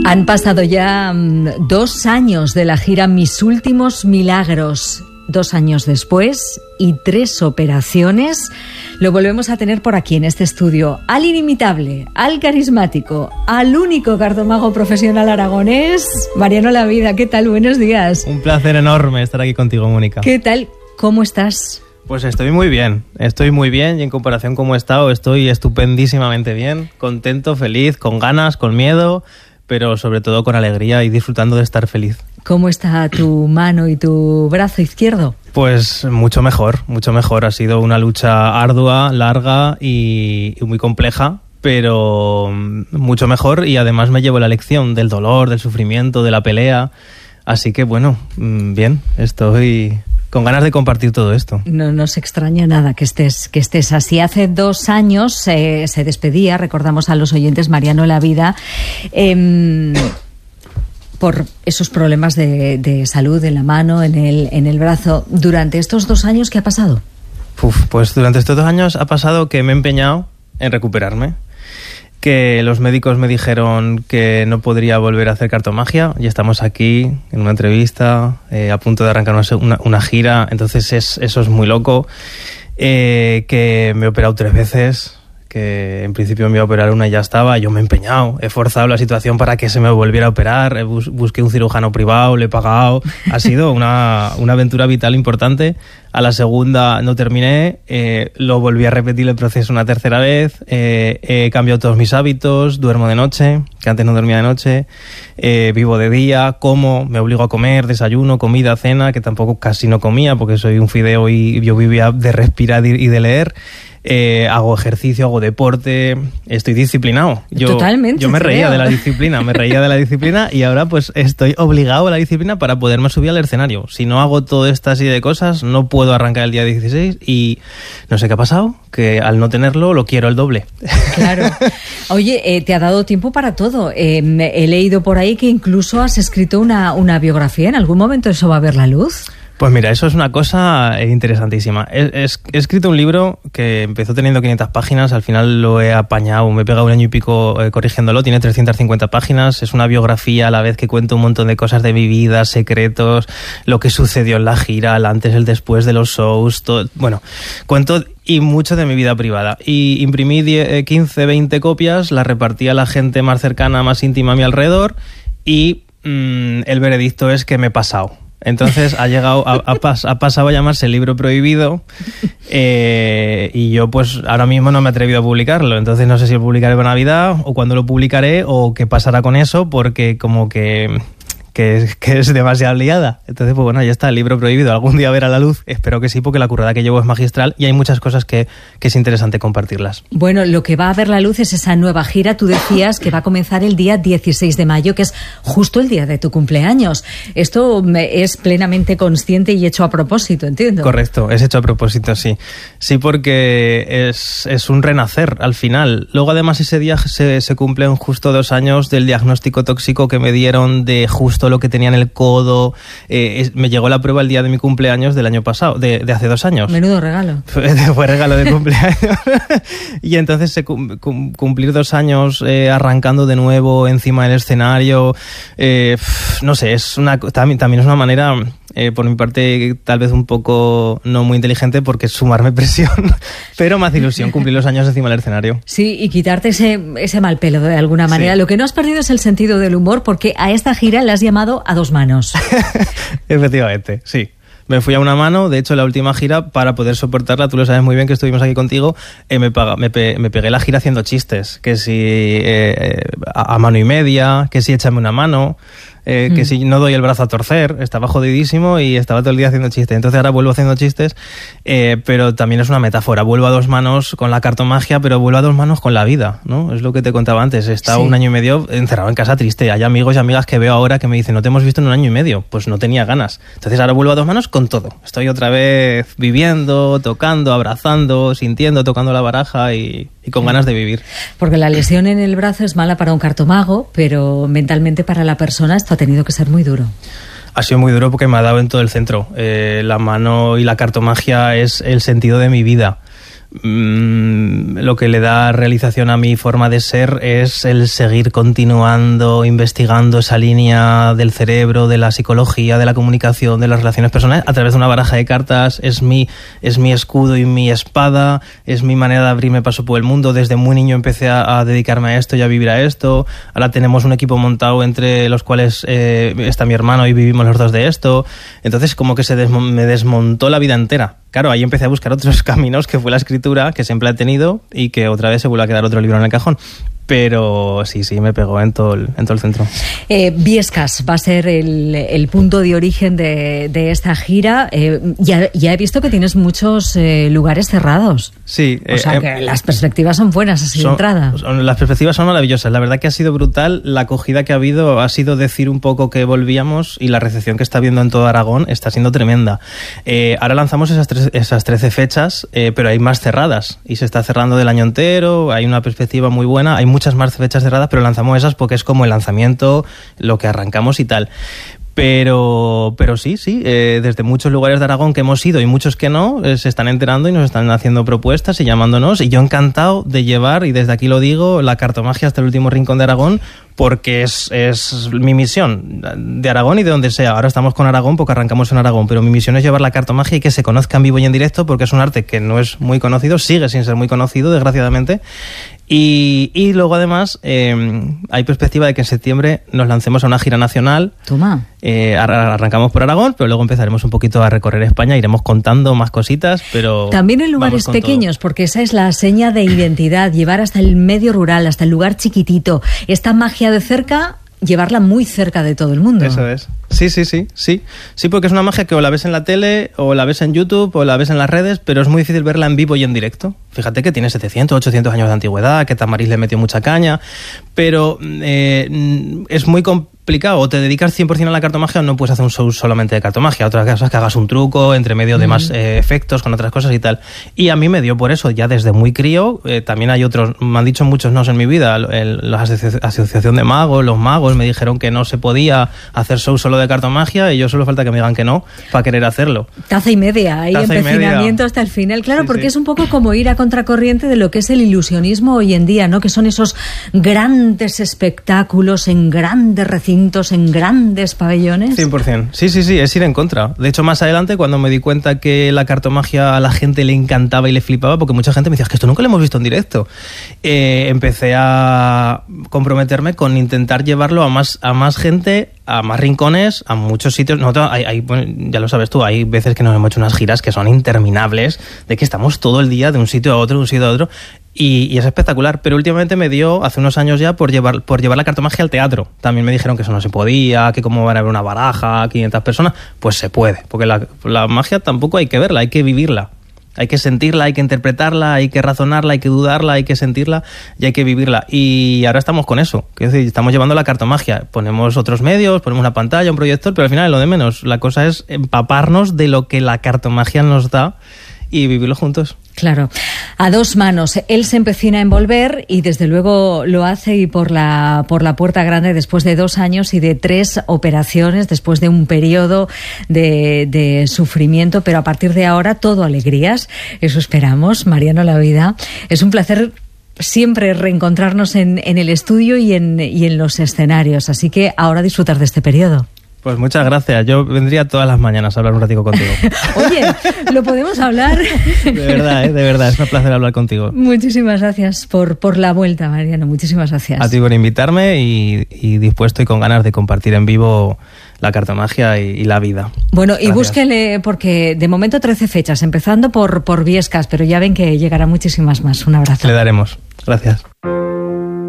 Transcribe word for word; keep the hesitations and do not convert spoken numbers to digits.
Han pasado ya um, dos años de la gira Mis Últimos Milagros. Dos años después y tres operaciones, lo volvemos a tener por aquí en este estudio. Al inimitable, al carismático, al único cartomago profesional aragonés, Mariano Lavida. ¿Qué tal? Buenos días. Un placer enorme estar aquí contigo, Mónica. ¿Qué tal? ¿Cómo estás? Pues estoy muy bien, estoy muy bien y en comparación con cómo he estado estoy estupendísimamente bien, contento, feliz, con ganas, con miedo, pero sobre todo con alegría y disfrutando de estar feliz. ¿Cómo está tu mano y tu brazo izquierdo? Pues mucho mejor, mucho mejor. Ha sido una lucha ardua, larga y, y muy compleja, pero mucho mejor, y además me llevo la lección del dolor, del sufrimiento, de la pelea. Así que bueno, bien, estoy con ganas de compartir todo esto. No nos extraña nada que estés, que estés así. Hace dos años eh, se despedía, recordamos a los oyentes, Mariano Lavida, eh, por esos problemas de, de salud en la mano, en el, en el brazo. Durante estos dos años, ¿qué ha pasado? Uf, pues durante estos dos años ha pasado que me he empeñado en recuperarme. Que los médicos me dijeron que no podría volver a hacer cartomagia, y estamos aquí en una entrevista, eh, a punto de arrancar una, una, una gira, entonces es, eso es muy loco. Eh, que me he operado tres veces, que en principio me iba a operar una y ya estaba. Yo me he empeñado, he forzado la situación para que se me volviera a operar, bus, busqué un cirujano privado, le he pagado. Ha sido una, una aventura vital importante. A la segunda no terminé, eh, lo volví a repetir el proceso una tercera vez, eh, he cambiado todos mis hábitos, duermo de noche, que antes no dormía de noche, eh, vivo de día, como, me obligo a comer, desayuno, comida, cena, que tampoco casi no comía porque soy un fideo y yo vivía de respirar y de leer. Eh, hago ejercicio, hago deporte, estoy disciplinado. Yo, Totalmente. Yo me reía creo. de la disciplina, me reía de la disciplina y ahora pues estoy obligado a la disciplina para poderme subir al escenario. Si no hago toda esta serie de cosas, no puedo arrancar el día dieciséis y no sé qué ha pasado, que al no tenerlo lo quiero el doble. Claro. Oye, eh, te ha dado tiempo para todo. Eh, he leído por ahí que incluso has escrito una, una biografía. ¿En algún momento eso va a ver la luz? Pues mira, eso es una cosa interesantísima. He, he, he escrito un libro que empezó teniendo quinientas páginas, al final lo he apañado, me he pegado un año y pico eh, corrigiéndolo, tiene trescientas cincuenta páginas, es una biografía a la vez que cuento un montón de cosas de mi vida, secretos, lo que sucedió en la gira, el antes, el después de los shows, todo, bueno, cuento y mucho de mi vida privada. Y imprimí diez, quince, veinte copias, las repartí a la gente más cercana, más íntima a mi alrededor y mmm, el veredicto es que me he pasado. Entonces ha llegado, a, a, pas, ha pasado a llamarse Libro Prohibido eh, y yo pues ahora mismo no me he atrevido a publicarlo. Entonces no sé si lo publicaré para Navidad o cuándo lo publicaré o qué pasará con eso, porque como que... Que, que es demasiado liada. Entonces, pues bueno, ya está, el Libro Prohibido. Algún día verá la luz, espero que sí, porque la currada que llevo es magistral y hay muchas cosas que, que es interesante compartirlas. Bueno, lo que va a ver la luz es esa nueva gira. Tú decías que va a comenzar el día dieciséis de mayo, que es justo el día de tu cumpleaños. Esto es plenamente consciente y hecho a propósito, entiendo. Correcto, es hecho a propósito, sí. Sí, porque es, es un renacer al final. Luego, además, ese día se, se cumplen justo dos años del diagnóstico tóxico que me dieron de justo lo que tenía en el codo. Eh, es, me llegó la prueba el día de mi cumpleaños del año pasado, de, de hace dos años. Menudo regalo. Fue, fue regalo de cumpleaños. Y entonces se cum, cum, cumplir dos años eh, arrancando de nuevo encima del escenario, eh, no sé, es una también, también es una manera, eh, por mi parte, tal vez un poco no muy inteligente, porque es sumarme presión, pero me hace ilusión cumplir los años encima del escenario. Sí, y quitarte ese, ese mal pelo de alguna manera. Sí. Lo que no has perdido es el sentido del humor, porque a esta gira le has llamado a dos manos. Efectivamente, sí. Me fui a una mano, de hecho la última gira, para poder soportarla, tú lo sabes muy bien que estuvimos aquí contigo, eh, me, paga, me, pe, me pegué la gira haciendo chistes, que si eh, a, a mano y media, que si échame una mano, eh, mm. que si no doy el brazo a torcer, estaba jodidísimo y estaba todo el día haciendo chistes. Entonces ahora vuelvo haciendo chistes, eh, pero también es una metáfora, vuelvo a dos manos con la cartomagia, pero vuelvo a dos manos con la vida, ¿no? Es lo que te contaba antes, he estado sí. un año y medio encerrado en casa triste, hay amigos y amigas que veo ahora que me dicen, no te hemos visto en un año y medio, pues no tenía ganas. Entonces ahora vuelvo a dos manos con todo, estoy otra vez viviendo, tocando, abrazando, sintiendo, tocando la baraja y, y con ganas de vivir. Porque la lesión en el brazo es mala para un cartomago, pero mentalmente para la persona esto ha tenido que ser muy duro. Ha sido muy duro porque me ha dado en todo el centro. Eh, la mano y la cartomagia es el sentido de mi vida. mmm, lo que le da realización a mi forma de ser es el seguir continuando, investigando esa línea del cerebro, de la psicología, de la comunicación, de las relaciones personales, a través de una baraja de cartas. Es mi, es mi escudo y mi espada, es mi manera de abrirme paso por el mundo. Desde muy niño empecé a, a dedicarme a esto y a vivir a esto. Ahora tenemos un equipo montado entre los cuales eh, está mi hermano y vivimos los dos de esto. Entonces como que se desmo- me desmontó la vida entera. Claro, ahí empecé a buscar otros caminos, que fue la escritura, que siempre he tenido, y que otra vez se vuelve a quedar otro libro en el cajón. Pero sí, sí, me pegó en todo el, en todo el centro. Eh, Biescas va a ser el, el punto de origen de, de esta gira. Eh, ya, ya he visto que tienes muchos eh, lugares cerrados. Sí. O sea, eh, que las perspectivas son buenas así de entrada. Son, las perspectivas son maravillosas. La verdad que ha sido brutal. La acogida que ha habido ha sido decir un poco que volvíamos, y la recepción que está habiendo en todo Aragón está siendo tremenda. Eh, ahora lanzamos esas, tres, esas trece fechas, eh, pero hay más cerradas. Y se está cerrando del año entero. Hay una perspectiva muy buena. Hay muchas más fechas cerradas, pero lanzamos esas porque es como el lanzamiento, lo que arrancamos y tal. Pero, pero sí, sí, eh, desde muchos lugares de Aragón que hemos ido y muchos que no, eh, se están enterando y nos están haciendo propuestas y llamándonos, y yo encantado de llevar, y desde aquí lo digo, la cartomagia hasta el último rincón de Aragón, porque es, es mi misión, de Aragón y de donde sea. Ahora estamos con Aragón porque arrancamos en Aragón, pero mi misión es llevar la cartomagia y que se conozca en vivo y en directo, porque es un arte que no es muy conocido, sigue sin ser muy conocido, desgraciadamente. Y, y luego además eh, hay perspectiva de que en septiembre nos lancemos a una gira nacional. Toma. Eh, arrancamos por Aragón, pero luego empezaremos un poquito a recorrer España, iremos contando más cositas, pero también en lugares pequeños, todo. Porque esa es la seña de identidad, llevar hasta el medio rural, hasta el lugar chiquitito, esta magia de cerca, llevarla muy cerca de todo el mundo. Eso es. Sí, sí, sí, sí. Sí, porque es una magia que o la ves en la tele, o la ves en YouTube, o la ves en las redes, pero es muy difícil verla en vivo y en directo. Fíjate que tiene setecientos, ochocientos años de antigüedad, que Tamariz le metió mucha caña, pero eh, es muy complicado. O te dedicas cien por ciento a la cartomagia, o no puedes hacer un show solamente de cartomagia. Otra cosa es que hagas un truco entre medio de mm. más eh, efectos con otras cosas y tal. Y a mí me dio por eso, ya desde muy crío. Eh, también hay otros, me han dicho muchos no en mi vida, el, la asoci- asociación de magos, los magos me dijeron que no se podía hacer show solo de cartomagia, y yo solo falta que me digan que no para querer hacerlo. Taza y media, hay empecinamiento hasta el final, claro, sí, porque sí. Es un poco como ir a contracorriente de lo que es el ilusionismo hoy en día, ¿no? Que son esos grandes espectáculos en grandes recintos, en grandes pabellones. cien por ciento. Sí, sí, sí, es ir en contra. De hecho, más adelante, cuando me di cuenta que la cartomagia a la gente le encantaba y le flipaba, porque mucha gente me decía, es que esto nunca lo hemos visto en directo, eh, empecé a comprometerme con intentar llevarlo a más, a más gente, a más rincones, a muchos sitios. Nosotros, hay, hay, bueno, ya lo sabes tú, hay veces que nos hemos hecho unas giras que son interminables, de que estamos todo el día de un sitio a otro, de un sitio a otro, y, y es espectacular. Pero últimamente me dio, hace unos años ya, por llevar, por llevar la cartomagia al teatro. También me dijeron que eso no se podía, que cómo van a ver una baraja, quinientas personas. Pues se puede, porque la, la magia tampoco hay que verla, hay que vivirla. Hay que sentirla, hay que interpretarla, hay que razonarla, hay que dudarla, hay que sentirla y hay que vivirla. Y ahora estamos con eso. Es decir, estamos llevando la cartomagia. Ponemos otros medios, ponemos una pantalla, un proyector, pero al final es lo de menos. La cosa es empaparnos de lo que la cartomagia nos da y vivirlo juntos. Claro, a dos manos. Él se empecina en volver y desde luego lo hace, y por la por la puerta grande, después de dos años y de tres operaciones, después de un periodo de, de sufrimiento, pero a partir de ahora todo alegrías. Eso esperamos. Mariano La Vida, es un placer siempre reencontrarnos en, en el estudio y en, y en los escenarios, así que ahora disfrutar de este periodo. Pues muchas gracias. Yo vendría todas las mañanas a hablar un ratico contigo. Oye, ¿lo podemos hablar? De verdad, ¿eh? De verdad. Es un placer hablar contigo. Muchísimas gracias por, por la vuelta, Mariano. Muchísimas gracias. A ti por invitarme y, y dispuesto y con ganas de compartir en vivo la cartomagia y, y la vida. Bueno, gracias. Y búsquele, porque de momento trece fechas, empezando por, por Biescas, pero ya ven que llegará muchísimas más. Un abrazo. Le daremos. Gracias.